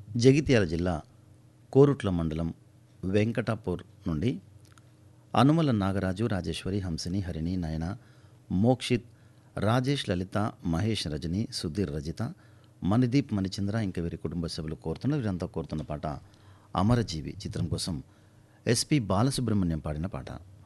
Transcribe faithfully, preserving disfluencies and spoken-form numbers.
జగిత్యాల జిల్లా కోరుట్ల మండలం వెంకటాపూర్ నుండి అనుమల నాగరాజు, రాజేశ్వరి, హంసిని, హరిణి, నయన, మోక్షిత్, రాజేష్, లలిత, మహేష్, రజని, సుధీర్, రజిత, మణిదీప్, మణిచంద్ర ఇంకా వీరి కుటుంబ సభ్యులు కోరుతున్నారు. వీరంతా కోరుతున్న పాట అమరజీవి చిత్రం కోసం ఎస్పి బాలసుబ్రహ్మణ్యం పాడిన పాట.